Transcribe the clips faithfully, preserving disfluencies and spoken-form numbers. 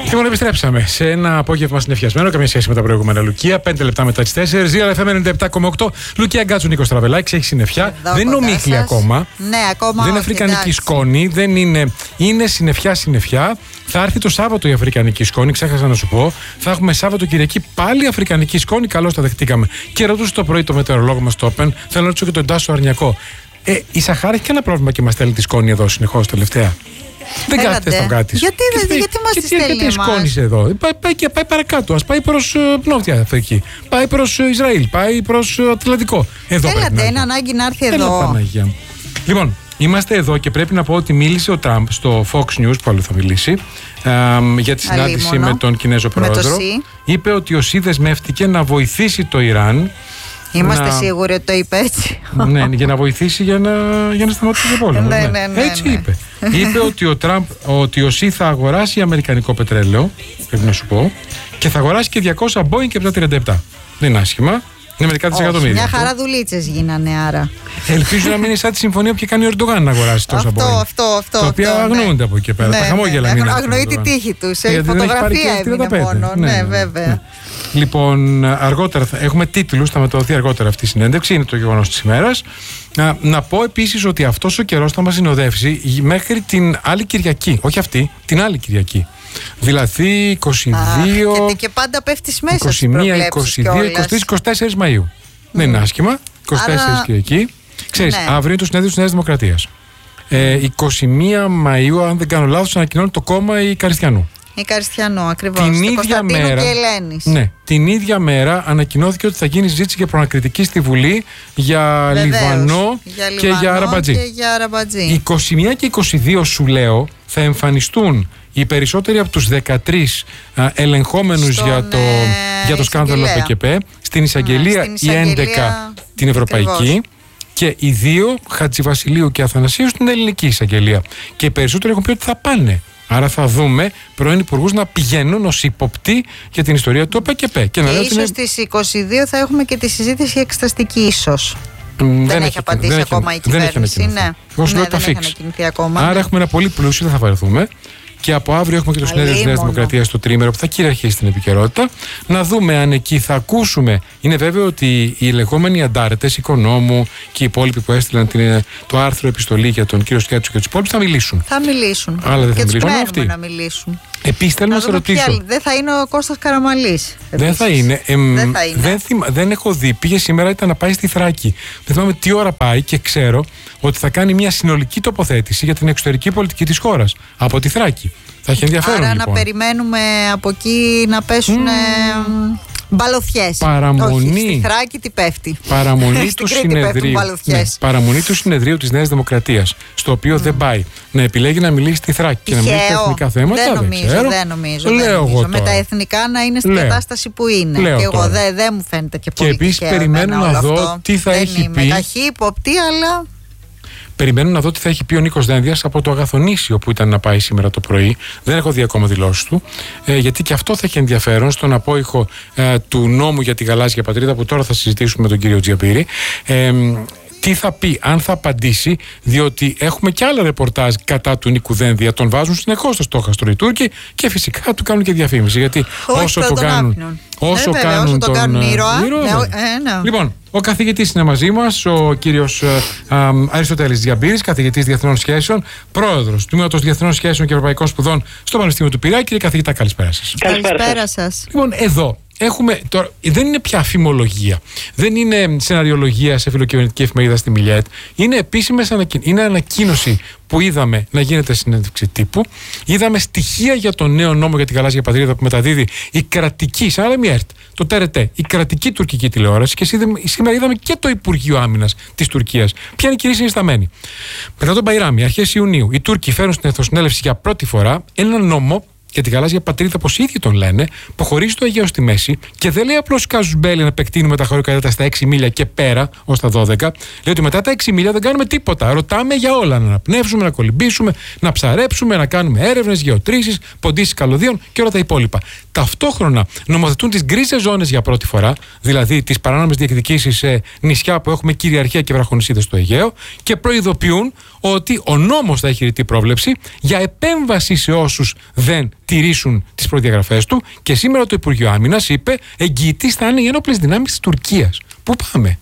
Λοιπόν, επιστρέψαμε σε ένα απόγευμα συνεφιασμένο, καμία σχέση με τα προηγούμενα Λουκία. Πέντε λεπτά μετά τις τέσσερις. Ζήρα εφ εμ ενενήντα επτά κόμμα οκτώ. Λουκία Γκάτσου, Νίκος Τραβελάκης, έχει συννεφιά. Εδώ δεν είναι ομίχλη ακόμα. Ναι, ακόμα. Δεν είναι αφρικανική σκόνη. Δεν είναι. Είναι συννεφιά, συννεφιά. Θα έρθει το Σάββατο η αφρικανική σκόνη, ξέχασα να σου πω. Θα έχουμε Σάββατο Κυριακή πάλι αφρικανική σκόνη. Καλώς τα δεχτήκαμε. Και ρωτούσε το πρωί το μετεωρολόγο μας το Open. Θέλω να ρωτήσω και τον Τάσο Αρνιακό. Ε, η Σαχάρα έχει και ένα πρόβλημα και μας στέλνει τη σκόνη εδώ συνεχώς τελευταία. Δεν κάθεται στον κάτι. Γιατί, γιατί, γιατί μας τη στέλνει γιατί σκόνησε εδώ. Πάει, πάει, πάει, πάει παρακάτω. Ας πάει προς uh, Νότια Αφρική. Πάει προς uh, Ισραήλ. Πάει προς uh, Ατλαντικό. Εδώ Έλατε, είναι ανάγκη να έρθει Έλα, εδώ. Παναγία. Λοιπόν, είμαστε εδώ και πρέπει να πω ότι μίλησε ο Τραμπ στο Fox News, που άλλο θα μιλήσει, α, για τη συνάντηση Αλίμονο. με τον Κινέζο πρόεδρο. Είπε ότι ο ΣΥ δεσμεύτηκε να βοηθήσει το Ιράν. Είμαστε να... σίγουροι ότι το είπε έτσι. Ναι, για να βοηθήσει για να, για να σταματήσει το πόλεμο. ναι, ναι, ναι, έτσι ναι. είπε. Είπε ότι ο Τραμπ, ότι ο ΣΥ θα αγοράσει αμερικανικό πετρέλαιο, πρέπει να σου πω, και θα αγοράσει και διακόσια Boeing και επτακόσια τριάντα επτά. Δεν είναι άσχημα. Είναι μερικά δισεκατομμύρια. Μια χαρά δουλίτσες γίνανε άρα. Ελπίζω να μην είναι σαν τη συμφωνία που είχε κάνει ο Ερντογάν να αγοράσει τόσα αυτό, Boeing. Αυτό, αυτό. Τα οποία αγνοούνται από εκεί πέρα. Ναι, τα χαμόγελα ναι, μην αγνοεί τη τύχη του. Η φωτογραφία έμεινε μόνο. Ναι, ναι, βέβαια. Ναι. Λοιπόν, αργότερα θα έχουμε τίτλους, θα μεταδοθεί αργότερα αυτή η συνέντευξη, είναι το γεγονός της ημέρας. Να, να πω επίσης ότι αυτός ο καιρός θα μας συνοδεύσει μέχρι την άλλη Κυριακή. Όχι αυτή, την άλλη Κυριακή. Δηλαδή είκοσι δύο. Α, και, και πάντα πέφτεις μέσα είκοσι μία, είκοσι δύο, είκοσι τρία, είκοσι τέσσερα Μαΐου. Mm. Δεν είναι άσχημα. είκοσι τέσσερα Άρα... Κυριακή. Ξέρεις, ναι. Αύριο είναι το συνέδριο της Νέας Δημοκρατίας. Ε, είκοσι μία Μαΐου, αν δεν κάνω λάθος, ανακοινώνει το κόμμα η Καριστιανού. Η Καριστιανού, ακριβώς. Την ίδια μέρα, και Ελένης. Ναι, την ίδια μέρα ανακοινώθηκε ότι θα γίνει συζήτηση για προανακριτική στη Βουλή για Βεβαίως, Λιβανό, για και για Αραμπατζή. Και για Αραμπατζή. είκοσι μία και είκοσι δύο σου λέω θα εμφανιστούν οι περισσότεροι από τους δεκατρείς α, ελεγχόμενους Στον, για το, ε, για το σκάνδαλο ΠΚΠ, στην εισαγγελία, στην εισαγγελία η έντεκα την ευρωπαϊκή. Ακριβώς. Και οι δύο, Χατζηβασιλείου και Αθανασίου, στην ελληνική εισαγγελία. Και οι περισσότεροι έχουν πει ότι θα πάνε. Άρα θα δούμε πρώην υπουργούς να πηγαίνουν ως υποπτοί για την ιστορία του ΠΚΠ. Και, και ίσως είναι... στις είκοσι δύο θα έχουμε και τη συζήτηση για εξεταστική ίσως. Δεν, δεν έχει, έχει απαντήσει δεν ακόμα έχει, η κυβέρνηση. Δεν ναι, ναι, ναι, δεν έχει ανακοινηθεί ακόμα. Άρα ναι. έχουμε ένα πολύ πλούσιο, δεν θα βαρεθούμε. Και από αύριο έχουμε και το συνέδριο της Νέας Δημοκρατίας στο τρίμερο που θα κυριαρχήσει την επικαιρότητα. Να δούμε αν εκεί θα ακούσουμε. Είναι βέβαιο ότι οι λεγόμενοι αντάρτες, οικονόμου και οι υπόλοιποι που έστειλαν την, το άρθρο επιστολή για τον κύριο Σκιάτσο και τους υπόλοιπους θα μιλήσουν. Θα μιλήσουν. Αλλά δεν και θα μιλήσουν αυτοί. Να μιλήσουν. Επίσης θέλω να, να σε ρωτήσω. Δεν θα είναι ο Κώστας Καραμαλής. Δεν θα είναι. Εμ, δεν, θα είναι. Δεν, θυμα, δεν έχω δει. Πήγε σήμερα, ήταν να πάει στη Θράκη. Δεν θυμάμαι τι ώρα πάει και ξέρω ότι θα κάνει μια συνολική τοποθέτηση για την εξωτερική πολιτική της χώρας από τη Θράκη. Θα έχει ενδιαφέρον. Άρα λοιπόν. να περιμένουμε από εκεί να πέσουν mm. μπαλωθιές. Παραμονή. Όχι, στη Θράκη τι πέφτει. Παραμονή του συνεδρίου. Ναι, παραμονή του συνεδρίου της Νέας Δημοκρατίας. Στο οποίο mm. δεν πάει. Να επιλέγει να μιλήσει στη Θράκη και να μιλήσει στα εθνικά θέματα. Δεν νομίζω. Δεν, δεν νομίζω. Λέω δεν νομίζω. εγώ με τα εθνικά να είναι στη Λέω. κατάσταση που είναι. Λέω και εγώ τώρα. δεν δε μου φαίνεται και πολύ. Και επίσης περιμένω να δω αυτό. τι θα δεν έχει είμαι πει. Ταχύ, υποπτή, αλλά. Περιμένω να δω τι θα έχει πει ο Νίκος Δένδιας από το Αγαθονήσιο που ήταν να πάει σήμερα το πρωί. Δεν έχω δει ακόμα δηλώσεις του. Ε, γιατί και αυτό θα έχει ενδιαφέρον στον απόϊχο ε, του νόμου για τη γαλάζια πατρίδα που τώρα θα συζητήσουμε με τον κύριο Τζιαπήρη. Ε, τι θα πει, αν θα απαντήσει, διότι έχουμε και άλλα ρεπορτάζ κατά του Νίκου Δένδια. Τον βάζουν συνεχώς στο στόχαστρο οι Τούρκοι και φυσικά του κάνουν και διαφήμιση. Γιατί όχι, όσο το τον κάνουν. Όσο ναι, κάνουν όσο τον, τον κάνουν ήρωα. ήρωα ναι, ε, ναι. Λοιπόν, ο καθηγητής είναι μαζί μας, ο κύριος α, α, Αριστοτέλης Τζιαμπήρης, καθηγητής Διεθνών Σχέσεων, πρόεδρος του Τμήματος Διεθνών Σχέσεων και Ευρωπαϊκών Σπουδών στο Πανεπιστήμιο του Πειραιά. Κύριε καθηγητά, καλησπέρα σας. Καλησπέρα σας. Λοιπόν, εδώ έχουμε. Τώρα, δεν είναι πια φημολογία. Δεν είναι σεναριολογία σε φιλοκυβερνητική εφημερίδα στη Μιλιέτ. Είναι επίσημες ανακοίνωση. Είναι ανακοίνωση που είδαμε να γίνεται συνέντευξη τύπου. Είδαμε στοιχεία για τον νέο νόμο για τη γαλάζια πατρίδα που μεταδίδει η κρατική, σαν να λέμε η ΕΡΤ, το Τε Ερ Τε, η κρατική τουρκική τηλεόραση. Και σήμερα είδαμε και το Υπουργείο Άμυνας της Τουρκίας. Ποια είναι η κυρία συνισταμένη. Μετά τον Μπαϊράμι, αρχές Ιουνίου, οι Τούρκοι φέρουν στην Εθνοσυνέλευση για πρώτη φορά ένα νόμο για τη γαλάζια πατρίδα, όπως οι ίδιοι τον λένε, που χωρίζει το Αιγαίο στη μέση και δεν λέει απλώς κάζους μπέλη να επεκτείνουμε τα χωροκατάτα στα έξι μίλια και πέρα, ως τα δώδεκα. Λέει ότι μετά τα έξι μίλια δεν κάνουμε τίποτα. Ρωτάμε για όλα. Να αναπνεύσουμε, να κολυμπήσουμε, να ψαρέψουμε, να κάνουμε έρευνες, γεωτρήσεις, ποντίσεις καλωδίων και όλα τα υπόλοιπα. Ταυτόχρονα νομοθετούν τις γκρίζες ζώνες για πρώτη φορά, δηλαδή τις παράνομες διεκδικήσεις σε νησιά που έχουμε κυριαρχία και βραχονησίδες στο Αιγαίο, και προειδοποιούν ότι ο νόμος θα έχει ρητή πρόβλεψη για επέμβαση σε όσους δεν τηρήσουν τις προδιαγραφές του, και σήμερα το Υπουργείο Άμυνας είπε εγγυητής θα είναι οι ενόπλες δυνάμεις της Τουρκίας. Πού πάμε?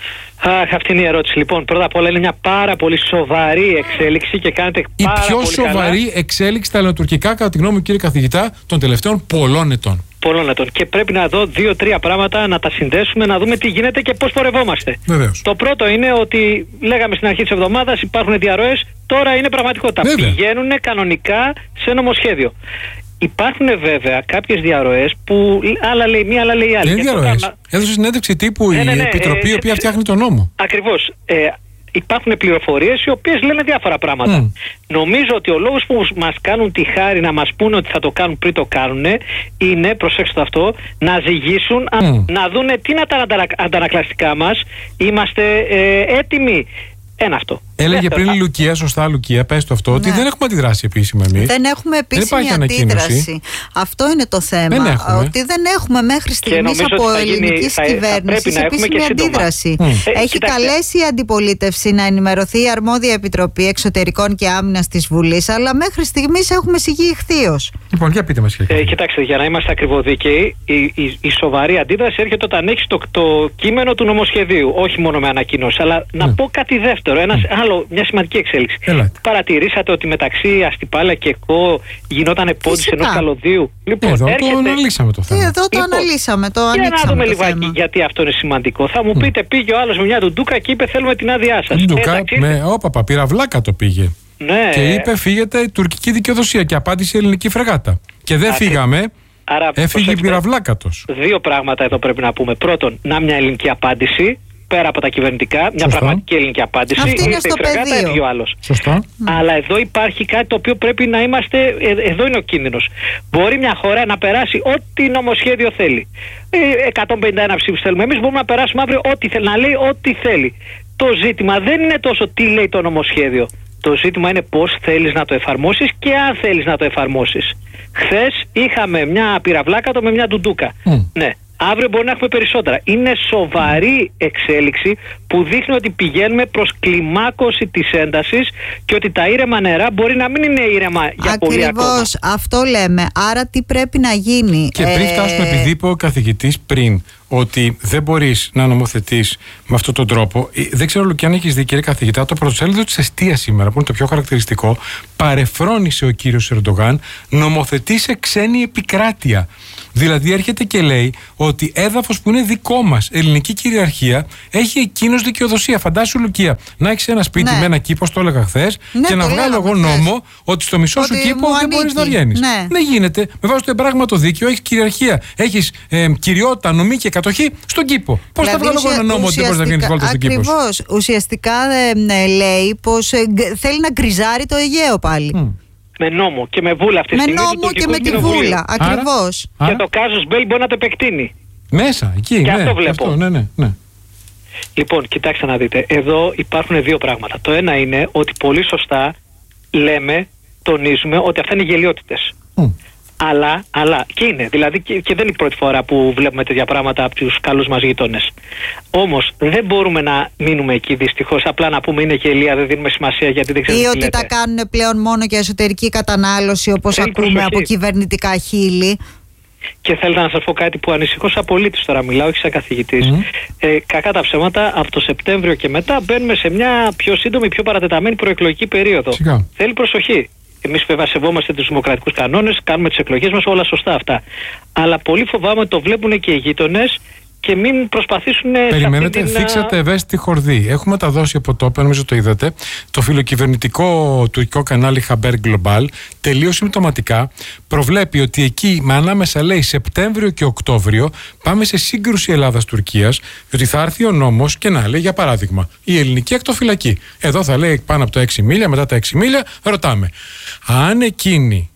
Αχ, αυτή είναι η ερώτηση. Λοιπόν, πρώτα απ' όλα είναι μια πάρα πολύ σοβαρή εξέλιξη και κάνετε η πάρα πιο πολύ σοβαρή καλά. εξέλιξη στα ελληνοτουρκικά, κατά τη γνώμη μου, κύριε καθηγητά, των τελευταίων πολλών ετών. Πολλών ετών. Και πρέπει να δω δύο-τρία πράγματα να τα συνδέσουμε, να δούμε τι γίνεται και πώς πορευόμαστε. Βεβαίως. Το πρώτο είναι ότι λέγαμε στην αρχή της εβδομάδας υπάρχουν διαρροές, τώρα είναι πραγματικότητα. Βέβαια. Πηγαίνουν κανονικά σε νομοσχέδιο. Υπάρχουν βέβαια κάποιες διαρροές που άλλα λέει μία, άλλα λέει άλλη. Είναι διαρροές. Τώρα... Έδωσε συνέντευξη τύπου ναι, η ναι, ναι, Επιτροπή, ε, η οποία ε, φτιάχνει τον νόμο. Ακριβώς. Ε, υπάρχουν πληροφορίες οι οποίες λένε διάφορα πράγματα. Mm. Νομίζω ότι ο λόγος που μας κάνουν τη χάρη να μας πούνε ότι θα το κάνουν πριν το κάνουν είναι, προσέξτε αυτό, να ζυγίσουν, mm. να δούνε τι είναι τα αντανακλαστικά μας, είμαστε ε, έτοιμοι. Ένα αυτό. Έλεγε Δεύτερο, πριν η Λουκία, σωστά Λουκία, πες το αυτό, ναι. ότι δεν έχουμε αντιδράσει επίσημα εμείς. Δεν έχουμε επίσημη αντίδραση. Αυτό είναι το θέμα. Δεν ότι δεν έχουμε μέχρι στιγμής από ελληνική κυβέρνηση επίσημη αντίδραση. Mm. Ε, Έχει κοιτάξτε. καλέσει η αντιπολίτευση να ενημερωθεί η αρμόδια Επιτροπή Εξωτερικών και Άμυνας της Βουλής, αλλά μέχρι στιγμής έχουμε σιγεί ηχθείως. Λοιπόν, για πείτε μας, κύριε. Ε, κοιτάξτε, για να είμαστε ακριβοδίκαιοι, η, η, η σοβαρή αντίδραση έρχεται όταν έχει το, το κείμενο του νομοσχεδίου, όχι μόνο με ανακοινώσεις. Αλλά mm. να πω κάτι δεύτερο. Ένας mm. άλλο, μια σημαντική εξέλιξη. Ελάτε. Παρατηρήσατε ότι μεταξύ Αστυπάλα και ΕΚΟ γινόταν πόντις ενός καλωδίου. Λοιπόν, εδώ έρχεται... το αναλύσαμε το θέμα. Εδώ το λοιπόν, αναλύσαμε, το ανοίξαμε. Για να δούμε το λιγάκι θέμα. γιατί αυτό είναι σημαντικό. Θα μου mm. πείτε, πήγε ο άλλος με μια ντουντούκα και είπε θέλουμε την άδειά σας. Ντουντούκα, με όπαπα, πυραυλάκα το πήγε. Ναι. Και είπε φύγετε η τουρκική δικαιοδοσία και απάντησε η ελληνική φρεγάτα. Και δεν Άρα, φύγαμε, άρα, έφυγε η πυραυλάκατος. Δύο πράγματα εδώ πρέπει να πούμε. Πρώτον, να μια ελληνική απάντηση. Πέρα από τα κυβερνητικά, μια Σωστά. πραγματική ελληνική απάντηση. Αυτή είναι στο πεδίο. Σωστά. Mm. Αλλά εδώ υπάρχει κάτι το οποίο πρέπει να είμαστε. Ε, εδώ είναι ο κίνδυνος. Μπορεί μια χώρα να περάσει ό,τι νομοσχέδιο θέλει. Ε, εκατόν πενήντα ένα ψήφους θέλουμε. Εμείς μπορούμε να περάσουμε αύριο ό,τι θέλει, να λέει ό,τι θέλει. Το ζήτημα δεν είναι τόσο τι λέει το νομοσχέδιο. Το ζήτημα είναι πώς θέλεις να το εφαρμόσεις και αν θέλεις να το εφαρμόσεις. Χθες είχαμε μια πυραυλάκατο με μια ντουντούκα. Mm. Ναι. Αύριο μπορεί να έχουμε περισσότερα. Είναι σοβαρή εξέλιξη που δείχνει ότι πηγαίνουμε προς κλιμάκωση της έντασης και ότι τα ήρεμα νερά μπορεί να μην είναι ήρεμα για πολύ ακόμα. Ακριβώς, αυτό λέμε. Άρα τι πρέπει να γίνει. Και πριν ε... φτάσουμε, επειδή είπε ο καθηγητής πριν ότι δεν μπορείς να νομοθετείς με αυτόν τον τρόπο, δεν ξέρω Λουκιά αν έχεις δει, κύριε καθηγητά, το πρωτοσέλιδο της Εστίας σήμερα, που είναι το πιο χαρακτηριστικό, παρεφρόνησε ο κύριος Ερντογάν, νομοθετεί σε ξένη επικράτεια. Δηλαδή έρχεται και λέει ότι έδαφος που είναι δικό μας, ελληνική κυριαρχία, έχει εκείνος δικαιοδοσία. Φαντάσου, Λουκία, να έχεις ένα σπίτι ναι. με ένα κήπο, το έλεγα χθες, ναι, και να βγάλω εγώ νόμο ότι στο μισό ότι σου κήπο δεν μπορείς να βγαίνεις. Ναι. Δεν γίνεται. Με βάση το εμπράγματο δίκαιο έχεις κυριαρχία, έχεις ε, κυριότητα, νομή και κατοχή στον κήπο. Πώς δηλαδή, θα βγάλω εγώ ένα νόμο ότι δεν μπορείς να βγαίνεις βόλτα στον κήπο? Ακριβώς. Ουσιαστικά ε, λέει πως ε, θέλει να γκριζάρει το Αιγαίο πάλι. Mm. Με νόμο και με βούλα αυτή τη στιγμή. Με νόμο και με τη βούλα, ακριβώς. Άρα, και το κάζος μπέλ μπορεί να το επεκτείνει. Μέσα, εκεί, και ναι. αυτό βλέπω. Αυτό, ναι, ναι, ναι. Λοιπόν, κοιτάξτε να δείτε. Εδώ υπάρχουν δύο πράγματα. Το ένα είναι ότι πολύ σωστά λέμε, τονίζουμε ότι αυτά είναι γελιότητες. Mm. Αλλά, αλλά, και είναι, δηλαδή και, και δεν είναι η πρώτη φορά που βλέπουμε τέτοια πράγματα από τους καλούς μας γειτόνες. Όμως δεν μπορούμε να μείνουμε εκεί δυστυχώς, απλά να πούμε είναι γελία, δεν δίνουμε σημασία γιατί δεν ξέρουμε. Ή ότι τα κάνουν πλέον μόνο για εσωτερική κατανάλωση, όπως Θέλει ακούμε προσοχή. από κυβερνητικά χείλη. Και θέλω να σας πω κάτι που ανησυχώ σαν πολίτης τώρα, μιλάω, όχι σαν καθηγητής. Mm. Ε, κακά τα ψέματα, από το Σεπτέμβριο και μετά μπαίνουμε σε μια πιο σύντομη, πιο παρατεταμένη προεκλογική περίοδο. Σιγά. Θέλει προσοχή. Εμείς βέβαια σεβόμαστε τους δημοκρατικούς κανόνες, κάνουμε τις εκλογές μας, όλα σωστά αυτά. Αλλά πολύ φοβάμαι ότι το βλέπουν και οι γείτονες και μην προσπαθήσουν. Περιμένετε, την... θίξατε ευαίσθητη χορδή. Έχουμε τα δώσει από τόπε, νομίζω το είδατε. Το φιλοκυβερνητικό τουρκικό κανάλι Haber Global τελείως συμπτωματικά προβλέπει ότι εκεί με ανάμεσα λέει Σεπτέμβριο και Οκτώβριο πάμε σε σύγκρουση Ελλάδας-Τουρκίας, διότι θα έρθει ο νόμος και να λέει για παράδειγμα η ελληνική ακτοφυλακή. Εδώ θα λέει πάνω από τα έξι μίλια, μετά τα έξι μίλια, ρωτάμε. Αν εκείνοι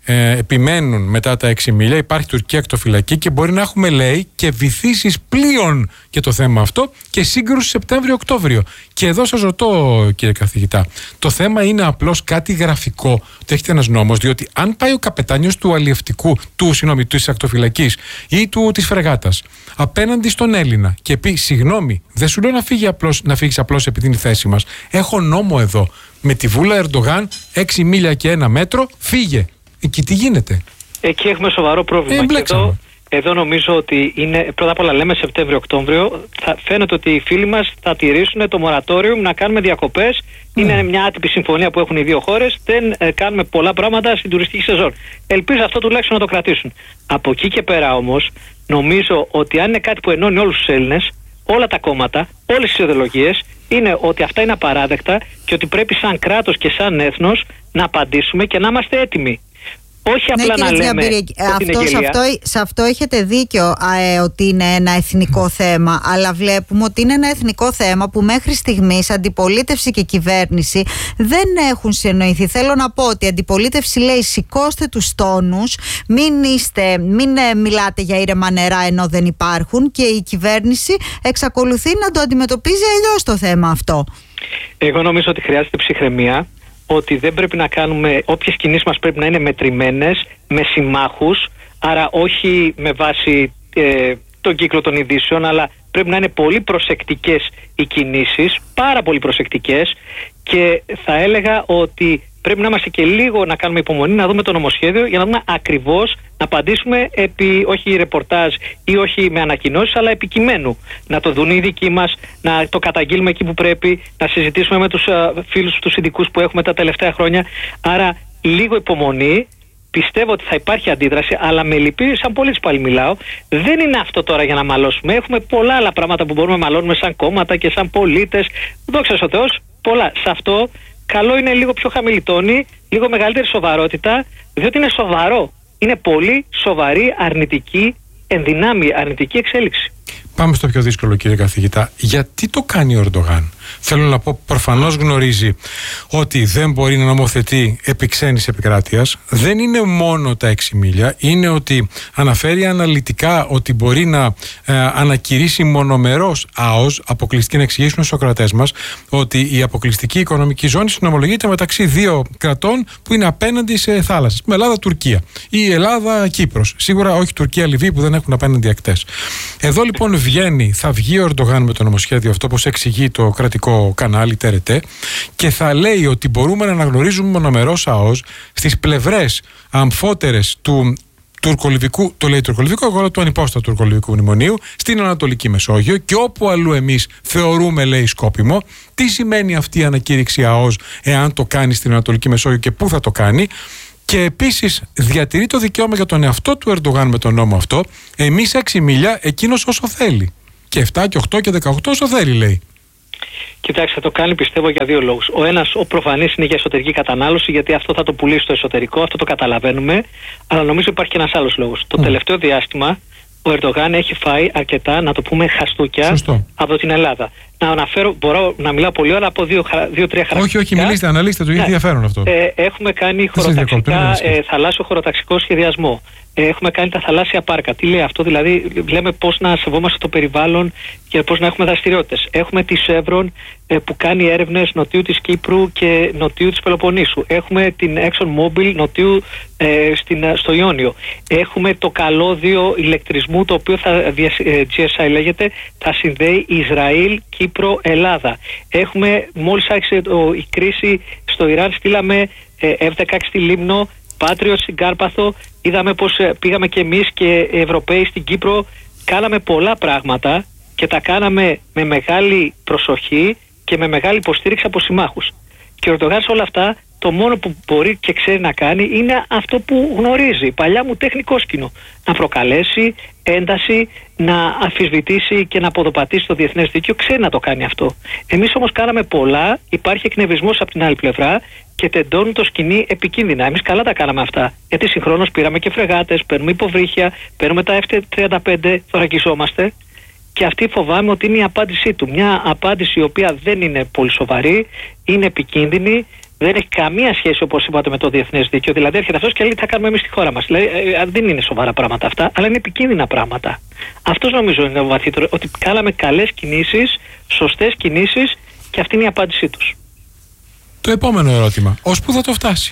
ε, επιμένουν μετά τα έξι μίλια, υπάρχει τουρκική ακτοφυλακή και μπορεί να έχουμε, λέει, και βυθίσεις πλοίων και το θέμα αυτό και σύγκρουση Σεπτέμβριο-Οκτώβριο. Και εδώ σας ρωτώ, κύριε καθηγητά, το θέμα είναι απλώς κάτι γραφικό, ότι έχετε ένας νόμος, διότι αν πάει ο καπετάνιος του αλλιευτικού, του, συγγνώμη, της ακτοφυλακής ή του της φρεγάτας απέναντι στον Έλληνα και πει, συγγνώμη, δεν σου λέω να, φύγει απλώς, να φύγεις απλώς επειδή είναι η θέση μας. Έχω νόμο εδώ. Με τη βούλα Ερντογάν, έξι μίλια και ένα μέτρο, φύγε. Εκεί τι γίνεται? Εκεί έχουμε σοβαρό πρόβλημα. Ε, και εδώ, εδώ νομίζω ότι είναι, πρώτα απ' όλα λέμε Σεπτέμβριο-Οκτώβριο, θα φαίνεται ότι οι φίλοι μας θα τηρήσουν το μορατόριο να κάνουμε διακοπές. Mm. Είναι μια άτυπη συμφωνία που έχουν οι δύο χώρες. Δεν ε, κάνουμε πολλά πράγματα στην τουριστική σεζόν. Ελπίζω αυτό τουλάχιστον να το κρατήσουν. Από εκεί και πέρα όμως, νομίζω ότι αν είναι κάτι που ενώνει όλους τους Έλληνες, όλα τα κόμματα, όλες τις ιδεολογίες, είναι ότι αυτά είναι απαράδεκτα και ότι πρέπει σαν κράτος και σαν έθνος να απαντήσουμε και να είμαστε έτοιμοι. Όχι απλά ναι, να λέμε ότι αυτό, είναι σε, αυτό, σε αυτό έχετε δίκιο, ε, ότι είναι ένα εθνικό θέμα, αλλά βλέπουμε ότι είναι ένα εθνικό θέμα που μέχρι στιγμής αντιπολίτευση και κυβέρνηση δεν έχουν συνοηθεί. Θέλω να πω ότι η αντιπολίτευση λέει σηκώστε τους τόνους, μην, είστε, μην ε, μιλάτε για ήρεμα νερά ενώ δεν υπάρχουν, και η κυβέρνηση εξακολουθεί να το αντιμετωπίζει αλλιώς το θέμα αυτό. Εγώ νομίζω ότι χρειάζεται ψυχραιμία, ότι δεν πρέπει να κάνουμε, όποιες κινήσεις μας πρέπει να είναι μετρημένες, με συμμάχους, άρα όχι με βάση ε, τον κύκλο των ειδήσεων, αλλά πρέπει να είναι πολύ προσεκτικές οι κινήσεις, πάρα πολύ προσεκτικές, και θα έλεγα ότι πρέπει να είμαστε και λίγο να κάνουμε υπομονή, να δούμε το νομοσχέδιο για να δούμε ακριβώς, να απαντήσουμε επί, όχι ρεπορτάζ ή όχι με ανακοινώσεις, αλλά επί κειμένου. Να το δουν οι δικοί μας, να το καταγγείλουμε εκεί που πρέπει, να συζητήσουμε με τους uh, φίλους τους ειδικούς που έχουμε τα τελευταία χρόνια. Άρα λίγο υπομονή. Πιστεύω ότι θα υπάρχει αντίδραση, αλλά με λυπεί, σαν πολίτης πάλι μιλάω, δεν είναι αυτό τώρα για να μαλώσουμε. Έχουμε πολλά άλλα πράγματα που μπορούμε να μαλώνουμε σαν κόμματα και σαν πολίτες. Δόξα ο Θεός, πολλά. Σε αυτό καλό είναι λίγο πιο χαμηλή τόνη, λίγο μεγαλύτερη σοβαρότητα, διότι είναι σοβαρό. Είναι πολύ σοβαρή, αρνητική, ενδυνάμει αρνητική εξέλιξη. Πάμε στο πιο δύσκολο, κύριε καθηγητά. Γιατί το κάνει ο Ερντογάν? Θέλω να πω, προφανώς γνωρίζει ότι δεν μπορεί να νομοθετεί επί ξένης επικράτειας. Δεν είναι μόνο τα έξι μίλια, είναι ότι αναφέρει αναλυτικά ότι μπορεί να ε, ανακηρύσει μονομερός ΑΟΣ, αποκλειστική, να εξηγήσουν στους ακροατές μας ότι η αποκλειστική οικονομική ζώνη συνομολογείται μεταξύ δύο κρατών που είναι απέναντι σε θάλασσες, με Ελλάδα-Τουρκία ή Ελλάδα-Κύπρος. Σίγουρα όχι Τουρκία-Λιβύη που δεν έχουν απέναντι ακτές. Εδώ λοιπόν βγαίνει, θα βγει ο Ερντογάν με το νομοσχέδιο αυτό, όπως εξηγεί το κρατικό κανάλι ΤΕΡΕΤΕ, και θα λέει ότι μπορούμε να αναγνωρίζουμε μονομερός ΑΟΣ στις πλευρές αμφότερες του τουρκολιβικού, το λέει τουρκολιβικό, εγώ του ανυπόστατου τουρκολιβικού μνημονίου, στην Ανατολική Μεσόγειο, και όπου αλλού εμείς θεωρούμε, λέει, σκόπιμο. Τι σημαίνει αυτή η ανακήρυξη ΑΟΣ, εάν το κάνει στην Ανατολική Μεσόγειο και πού θα το κάνει? Και επίσης διατηρεί το δικαίωμα για τον εαυτό του Ερντογάν με τον νόμο αυτό, εμείς έξι μίλια, εκείνος όσο θέλει. Και επτά και οκτώ και δεκαοκτώ όσο θέλει, λέει. Κοιτάξτε, το κάνει πιστεύω για δύο λόγους. Ο ένας, ο προφανής, είναι για εσωτερική κατανάλωση, γιατί αυτό θα το πουλήσει στο εσωτερικό, αυτό το καταλαβαίνουμε. Αλλά νομίζω υπάρχει και ένας άλλος λόγος. Το mm. τελευταίο διάστημα ο Ερντογάν έχει φάει αρκετά, να το πούμε, χαστούκια. Σωστό. Από την Ελλάδα. Να αναφέρω, μπορώ να μιλάω πολύ ώρα από δύο-τρία χαρακτηριστικά. Όχι, όχι, μιλήστε, αναλύστε το, είναι ενδιαφέρον αυτό. Ε, έχουμε κάνει χωροταξικά, ε, θαλάσσιο χωροταξικό σχεδιασμό. Έχουμε κάνει τα θαλάσσια πάρκα. Τι λέει αυτό? Δηλαδή, λέμε πώς να σεβόμαστε το περιβάλλον και πώς να έχουμε δραστηριότητες. Έχουμε τη Chevron ε, που κάνει έρευνες νοτιού της Κύπρου και νοτιού της Πελοποννήσου. Έχουμε την ExxonMobil νοτιού ε, στην, στο Ιόνιο. Έχουμε το καλώδιο ηλεκτρισμού, το οποίο θα, ε, τζι ες άι λέγεται, θα συνδέει Ισραήλ, Κύπρο, Ελλάδα. Έχουμε, μόλις άρχισε η κρίση στο Ιράν, στείλαμε ε, εφ δεκαέξι στη Λίμνο, Patriot στην Κάρπαθο. Είδαμε πως πήγαμε και εμείς και Ευρωπαίοι στην Κύπρο, κάναμε πολλά πράγματα και τα κάναμε με μεγάλη προσοχή και με μεγάλη υποστήριξη από συμμάχους. Και ο Ερντογάν σε όλα αυτά το μόνο που μπορεί και ξέρει να κάνει είναι αυτό που γνωρίζει, παλιά μου τεχνικό σκηνό. Να προκαλέσει ένταση, να αμφισβητήσει και να αποδοπατήσει το διεθνές δίκαιο. Ξέρει να το κάνει αυτό. Εμείς όμως κάναμε πολλά, υπάρχει εκνευρισμός από την άλλη πλευρά και τεντώνουν το σκηνή επικίνδυνα. Εμείς καλά τα κάναμε αυτά. Γιατί συγχρόνως πήραμε και φρεγάτες, παίρνουμε υποβρύχια, παίρνουμε τα εφ τριάντα πέντε, θωρακιζόμαστε. Και αυτή φοβάμαι ότι είναι η απάντησή του. Μια απάντηση η οποία δεν είναι πολύ σοβαρή, είναι επικίνδυνη, Δεν έχει καμία σχέση, όπως είπατε, με το διεθνές δίκαιο. Δηλαδή, έρχεται αυτός και λέει: τι θα κάνουμε εμείς στη χώρα μας. Δηλαδή, ε, δεν είναι σοβαρά πράγματα αυτά, αλλά είναι επικίνδυνα πράγματα. Αυτός νομίζω είναι ο βαθύτερο. Ότι κάναμε καλές κινήσεις, σωστές κινήσεις και αυτή είναι η απάντησή τους. Το επόμενο ερώτημα. Ως πού θα το φτάσει?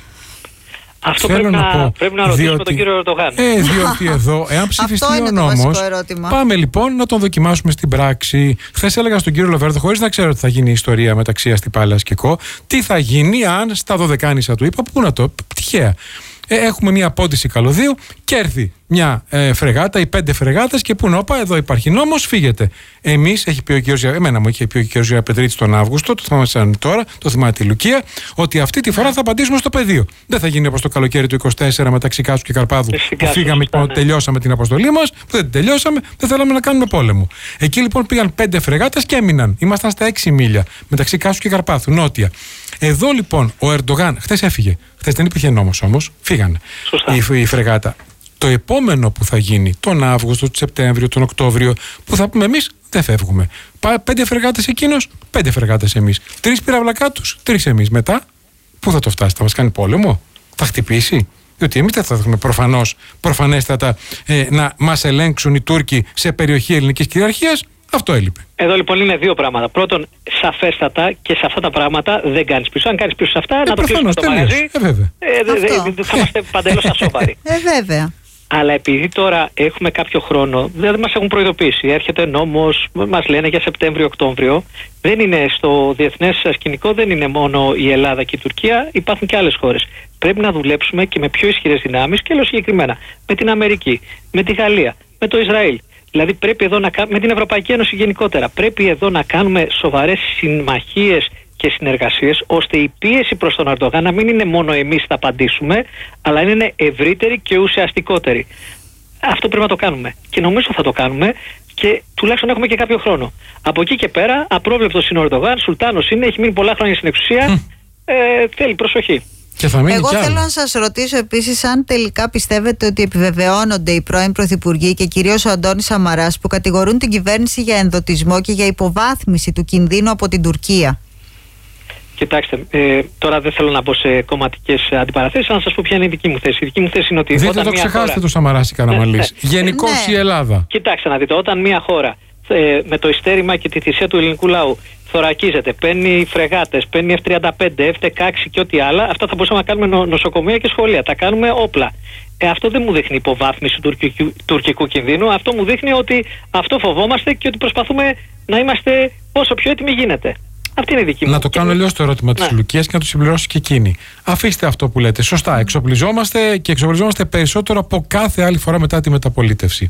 Αυτό πρέπει να, να, πρέπει να ρωτήσουμε διότι, τον κύριο Ερντογάν. Ε, διότι εδώ, εάν ψηφιστεί ο νόμος, πάμε λοιπόν να τον δοκιμάσουμε στην πράξη. Χθες έλεγα στον κύριο Λοβέρδο, χωρίς να ξέρω ότι θα γίνει η ιστορία μεταξύ Αστυπάλαιας και Κο, τι θα γίνει αν στα Δωδεκάνησα του είπα, πού να το, τυχαία. Ε, έχουμε μια πόντιση καλωδίου και έρθει μια ε, φρεγάτα ή πέντε φρεγάτες και πού όπα, εδώ υπάρχει νόμος, φύγετε. Εμείς, έχει πει ο κύριος, εμένα μου είχε πει ο κύριος Πετρίτης τον Αύγουστο, το θυμάμαι τώρα, το θυμάμαι τη Λουκία, ότι αυτή τη φορά θα απαντήσουμε στο πεδίο. Δεν θα γίνει όπως το καλοκαίρι του είκοσι τέσσερα μεταξύ Κάσου και Καρπάδου, που φύγαμε και ναι. τελειώσαμε την αποστολή μας, που δεν την τελειώσαμε, δεν θέλαμε να κάνουμε πόλεμο. Εκεί λοιπόν πήγαν πέντε φρεγάτες και έμειναν. Ήμασταν στα έξι μίλια μεταξύ Κάσου και Καρπάθου, νότια. Εδώ λοιπόν ο Ερντογάν, χθες έφυγε. Χθες δεν υπήρχε νόμος όμως, φύγανε η, η φρεγάτα. Το επόμενο που θα γίνει τον Αύγουστο, τον Σεπτέμβριο, τον Οκτώβριο, που θα πούμε εμείς δεν φεύγουμε. Πέντε φρεγάτες εκείνος, πέντε φρεγάτες εμείς. Τρεις πυραυλακά τους, τρεις εμείς. Μετά, πού θα το φτάσει, θα μας κάνει πόλεμο, θα χτυπήσει. Διότι εμείς δεν θα έχουμε προφανώς, προφανέστατα ε, να μας ελέγξουν οι Τούρκοι σε περιοχή ελληνικής κυριαρχίας. Αυτό έλειπε. Εδώ λοιπόν είναι δύο πράγματα. Πρώτον, σαφέστατα και σε αυτά τα πράγματα δεν κάνεις πίσω. Αν κάνεις πίσω σε αυτά, ε, να το κλείσουμε το μαγαζί. Ε, βέβαια. Ε, δε, δε, θα είμαστε παντελώς ασόβαροι. Ε, βέβαια. Αλλά επειδή τώρα έχουμε κάποιο χρόνο, δεν μας έχουν προειδοποιήσει. Έρχεται νόμος, μας λένε για Σεπτέμβριο-Οκτώβριο. Δεν είναι στο διεθνές σκηνικό, δεν είναι μόνο η Ελλάδα και η Τουρκία, υπάρχουν και άλλες χώρες. Πρέπει να δουλέψουμε και με πιο ισχυρές δυνάμεις και λέω συγκεκριμένα με την Αμερική, με τη Γαλλία, με το Ισραήλ. Δηλαδή πρέπει εδώ να κάνουμε, με την Ευρωπαϊκή Ένωση γενικότερα, πρέπει εδώ να κάνουμε σοβαρές συμμαχίες και συνεργασίες, ώστε η πίεση προς τον Ερντογάν να μην είναι μόνο εμείς θα απαντήσουμε, αλλά είναι ευρύτερη και ουσιαστικότερη. Αυτό πρέπει να το κάνουμε. Και νομίζω θα το κάνουμε και τουλάχιστον έχουμε και κάποιο χρόνο. Από εκεί και πέρα, απρόβλεπτος είναι ο Ερντογάν, σουλτάνος είναι, έχει μείνει πολλά χρόνια στην εξουσία, mm. ε, θέλει προσοχή. Και θα Εγώ θέλω να σας ρωτήσω επίσης αν τελικά πιστεύετε ότι επιβεβαιώνονται οι πρώην πρωθυπουργοί και κυρίως ο Αντώνης Σαμαράς που κατηγορούν την κυβέρνηση για ενδοτισμό και για υποβάθμιση του κινδύνου από την Τουρκία. Κοιτάξτε, ε, τώρα δεν θέλω να μπω σε κομματικές αντιπαραθέσεις, αλλά να σας πω ποια είναι η δική μου θέση. Η δική μου θέση είναι ότι. Δεν το ξεχάσετε χώρα... το Σαμαράς ή Καραμανλής. Ναι, ναι. Γενικώς ναι. η Ελλάδα. Κοιτάξτε να δείτε, όταν μια χώρα ε, με το ειστέρημα και τη θυσία του ελληνικού λαού θωρακίζεται, παίρνει φρεγάτες, παίρνει εφ τριάντα πέντε, εφ δεκαέξι και ό,τι άλλα, αυτά θα μπορούσαμε να κάνουμε νο, νοσοκομεία και σχολεία. Τα κάνουμε όπλα. Ε, αυτό δεν μου δείχνει υποβάθμιση του τουρκικού, τουρκικού κινδύνου. Αυτό μου δείχνει ότι αυτό φοβόμαστε και ότι προσπαθούμε να είμαστε όσο πιο έτοιμοι γίνεται. Αυτή είναι η δική μου. Να το κάνω αλλιώς το ερώτημα της ναι. Λουκίας και να το συμπληρώσει και εκείνη. Αφήστε αυτό που λέτε. Σωστά. Εξοπλιζόμαστε και εξοπλιζόμαστε περισσότερο από κάθε άλλη φορά μετά τη μεταπολίτευση.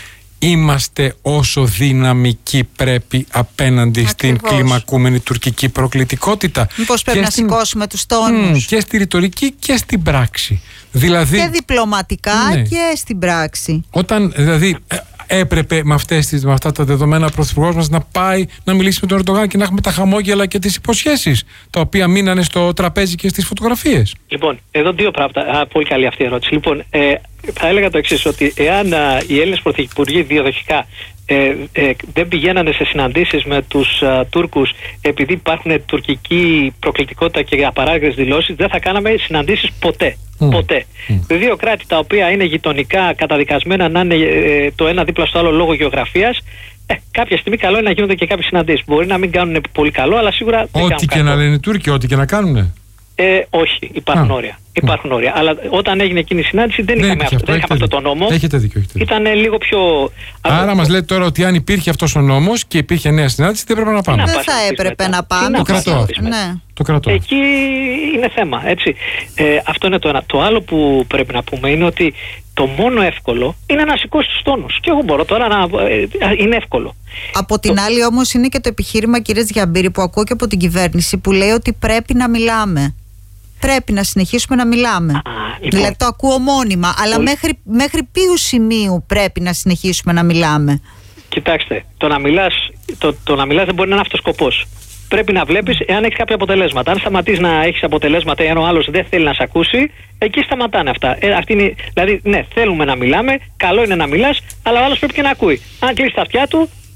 Είμαστε όσο δυναμικοί πρέπει απέναντι Ακριβώς. στην κλιμακούμενη τουρκική προκλητικότητα. Μήπως πρέπει και να στην... σηκώσουμε τους τόνους. Mm, και στη ρητορική και στην πράξη. Δηλαδή, και διπλωματικά ναι. και στην πράξη. Όταν δηλαδή έπρεπε με, αυτές τις, με αυτά τα δεδομένα ο πρωθυπουργός μας να πάει να μιλήσει με τον Ερντογάν και να έχουμε τα χαμόγελα και τις υποσχέσεις τα οποία μείνανε στο τραπέζι και στις φωτογραφίες. Λοιπόν, εδώ δύο πράγματα. Α, πολύ καλή αυτή η ερώτηση. Λοιπόν, ε, θα έλεγα το εξής, ότι εάν α, οι Έλληνες πρωθυπουργοί διαδοχικά ε, ε, δεν πηγαίνανε σε συναντήσεις με τους α, Τούρκους επειδή υπάρχουν τουρκική προκλητικότητα και απαράγραπτες δηλώσεις, δεν θα κάναμε συναντήσεις ποτέ. Mm. Ποτέ. Mm. Δύο κράτη τα οποία είναι γειτονικά καταδικασμένα να είναι ε, το ένα δίπλα στο άλλο λόγω γεωγραφίας, ε, κάποια στιγμή καλό είναι να γίνονται και κάποιες συναντήσεις. Μπορεί να μην κάνουν πολύ καλό, αλλά σίγουρα δεν κάνουν. Ό,τι και να λένε οι Τούρκοι, ό,τι και να κάνουνε. Ε, όχι, υπάρχουν ah. όρια. Υπάρχουν mm. όρια. Αλλά όταν έγινε εκείνη η συνάντηση δεν, δεν είχαμε, αυτό, αυτό, δεν είχαμε αυτό το νόμο. Έχετε δίκιο. Έχετε δίκιο. Ήταν λίγο πιο. Άρα μας λέτε τώρα ότι αν υπήρχε αυτός ο νόμος και υπήρχε νέα συνάντηση, δεν έπρεπε να πάμε. Δεν θα έπρεπε να πάμε. Το κρατώ. Ναι. Το κρατώ. Εκεί είναι θέμα. Έτσι. Ε, αυτό είναι το ένα. Το άλλο που πρέπει να πούμε είναι ότι το μόνο εύκολο είναι να σηκώσει τους τόνους. Και εγώ μπορώ τώρα να. Ε, είναι εύκολο. Από την το... άλλη, όμως, είναι και το επιχείρημα, κύριε Τζιαμπύρη, που ακούω και από την κυβέρνηση που λέει ότι πρέπει να μιλάμε. Πρέπει να συνεχίσουμε να μιλάμε. Α, λοιπόν. Δηλαδή το ακούω μόνιμα. Αλλά μέχρι, μέχρι ποιου σημείου πρέπει να συνεχίσουμε να μιλάμε? Κοιτάξτε, το να μιλάς, το, το να μιλάς δεν μπορεί να είναι αυτός σκοπός. Πρέπει να βλέπεις εάν έχεις κάποια αποτελέσματα. Αν σταματείς να έχεις αποτελέσματα ή αν ο άλλος δεν θέλει να σε ακούσει, εκεί σταματάνε αυτά. Ε, αυτή είναι, δηλαδή, ναι, θέλουμε να μιλάμε, καλό είναι να μιλάς, αλλά ο άλλος πρέπει και να ακούει. Αν κλείσει τα αυτιά του,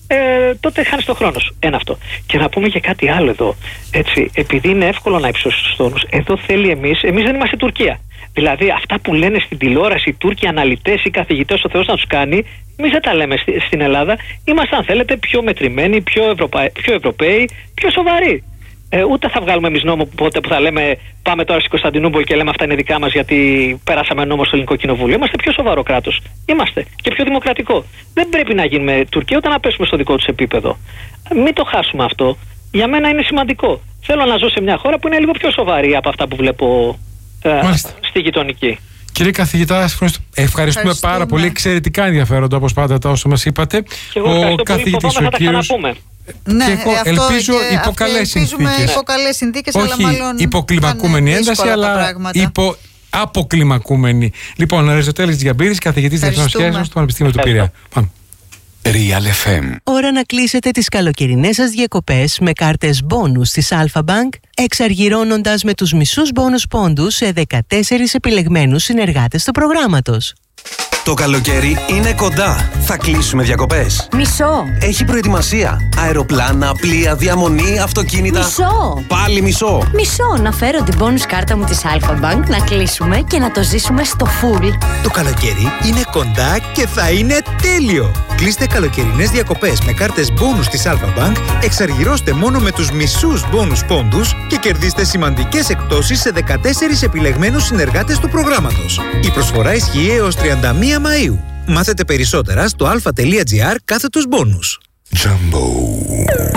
ε, τότε χάνεις τον χρόνο σου. Ένα αυτό. Και να πούμε και κάτι άλλο εδώ. Έτσι, επειδή είναι εύκολο να υψώσεις τους τόνους, εδώ θέλει εμείς, εμείς δεν είμαστε Τουρκία. Δηλαδή αυτά που λένε στην τηλεόραση οι Τούρκοι αναλυτές ή καθηγητές, ο Θεός να τους κάνει, εμείς δεν τα λέμε στη, στην Ελλάδα. Είμαστε, αν θέλετε, πιο μετρημένοι, πιο, Ευρωπα... πιο Ευρωπαίοι, πιο σοβαροί. Ε, ούτε θα βγάλουμε εμείς νόμο ποτέ που θα λέμε πάμε τώρα στην Κωνσταντινούπολη και λέμε αυτά είναι δικά μας γιατί περάσαμε νόμο στο Ελληνικό Κοινοβούλιο. Είμαστε πιο σοβαρό κράτος. Είμαστε και πιο δημοκρατικό. Δεν πρέπει να γίνουμε Τουρκία ούτε να πέσουμε στο δικό τους επίπεδο. Μην το χάσουμε αυτό. Για μένα είναι σημαντικό. Θέλω να ζω σε μια χώρα που είναι λίγο πιο σοβαρή από αυτά που βλέπω ε, στη γειτονική. Κύριε καθηγητά, ευχαριστούμε, ευχαριστούμε πάρα πολύ. Εξαιρετικά ενδιαφέροντα όπως πάντα τα όσα μας είπατε. Και εγώ ευχαριστώ πολύ. Φοβάμαι θα τα ξαναπούμε. Ναι, και εγώ αυτό, ελπίζω και υπό καλές συνθήκες. Υπό καλές συνθήκες, όχι αλλά μάλλον υποκλιμακούμενη ένταση, αλλά υπό αποκλιμακούμενη. Λοιπόν, Αριστοτέλης Τζιαμπύρης, καθηγητής Διεθνών Σχέσεων στο Πανεπιστήμιο του Πειραιά. Πάμε. Real εφ εμ. Ώρα να κλείσετε τις καλοκαιρινές σας διακοπές με κάρτες μπόνους της Alpha Bank, εξαργυρώνοντας με τους μισούς μπόνους πόντους σε δεκατέσσερις επιλεγμένους συνεργάτες του προγράμματος. Το καλοκαίρι είναι κοντά. Θα κλείσουμε διακοπές. Μισό. Έχει προετοιμασία. Αεροπλάνα, πλοία, διαμονή, αυτοκίνητα. Μισό. Πάλι μισό. Μισό. Να φέρω την bonus κάρτα μου της Alpha Bank, να κλείσουμε και να το ζήσουμε στο full. Το καλοκαίρι είναι κοντά και θα είναι τέλειο. Κλείστε καλοκαιρινές διακοπές με κάρτες bonus της Alpha Bank, εξαργυρώστε μόνο με τους μισούς bonus πόντους και κερδίστε σημαντικές εκπτώσεις σε δεκατέσσερις επιλεγμένους συνεργάτες του προγράμματος. Η προσφορά ισχύει έως τριάντα μία Μαΐου. Μάθετε περισσότερα στο alpha.gr κάθετος bonus. Jumbo.